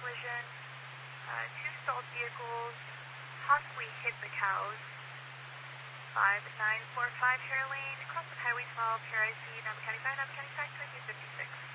collision. Two stalled vehicles possibly hit the cows. 5945 Hare Lane, across the Highway 12, here I see Napa County 5, Napa County 5, 2256.